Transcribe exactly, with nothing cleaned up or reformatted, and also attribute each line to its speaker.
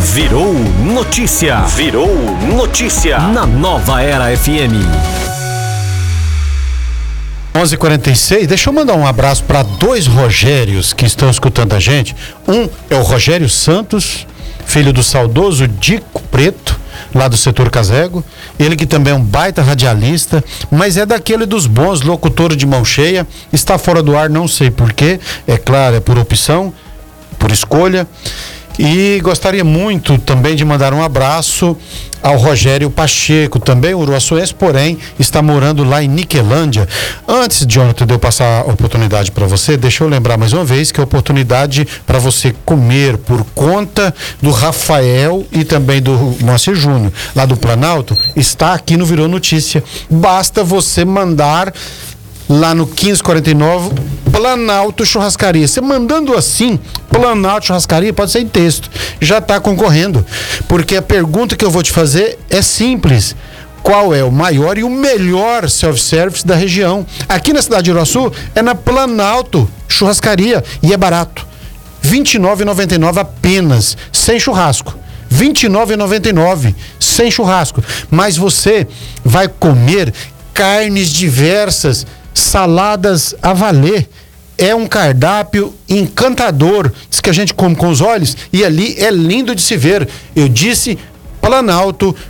Speaker 1: Virou notícia. Virou notícia. Na Nova Era F M.
Speaker 2: onze e quarenta e seis, deixa eu mandar um abraço para dois Rogérios que estão escutando a gente. Um é o Rogério Santos, filho do saudoso Dico Preto, lá do setor Casego. Ele que também é um baita radialista, mas é daquele dos bons, locutor de mão cheia. Está fora do ar, não sei porquê, é claro, é por opção, por escolha. E gostaria muito também de mandar um abraço ao Rogério Pacheco, também uruaçuense, porém está morando lá em Niquelândia. Antes, Jonathan, de eu passar a oportunidade para você, deixa eu lembrar mais uma vez que a oportunidade para você comer por conta do Rafael e também do Moacir Júnior, lá do Planalto, está aqui no Virou Notícia. Basta você mandar lá no quinze quarenta e nove, Planalto Churrascaria. Você mandando assim, Planalto Churrascaria, pode ser em texto, já está concorrendo. Porque a pergunta que eu vou te fazer é simples: qual é o maior e o melhor self-service da região? Aqui na cidade de Uruaçu é na Planalto Churrascaria e é barato. vinte e nove reais e noventa e nove centavos apenas, sem churrasco. vinte e nove reais e noventa e nove centavos sem churrasco. Mas você vai comer carnes diversas, saladas a valer. É um cardápio encantador. Diz que a gente come com os olhos e ali é lindo de se ver. Eu disse Planalto